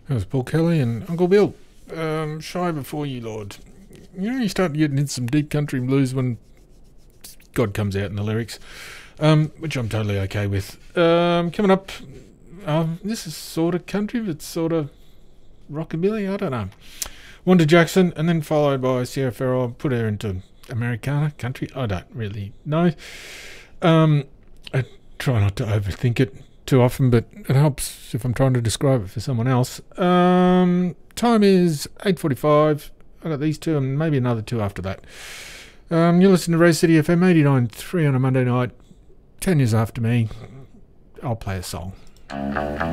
That was Paul Kelly and Uncle Bill. Shy Before You, Lord. You know, you start getting into some deep country blues when God comes out in the lyrics, which I'm totally okay with. Coming up, this is sort of country, but sort of rockabilly, I don't know. Wanda Jackson, and then followed by Sierra Farrell. I'll put her into Americana, country, I don't really know. I try not to overthink it too often, but it helps if I'm trying to describe it for someone else. Time is 8:45. I got these two and maybe another two after that. You listen to Rose City FM 89.3 on a Monday night. 10 years after me, I'll play a song.